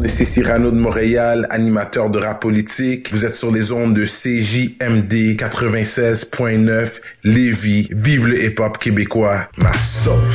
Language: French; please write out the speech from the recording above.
C'est Cyrano de Montréal, animateur de rap politique. Vous êtes sur les ondes de CJMD 96.9 Lévis. Vive le hip-hop québécois. Ma sauce.